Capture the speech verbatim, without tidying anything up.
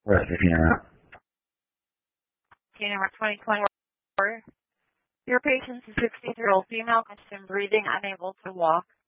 Recife. Okay, number twenty twenty-four. Your patient is a sixty-year-old female, condition breathing, unable to walk.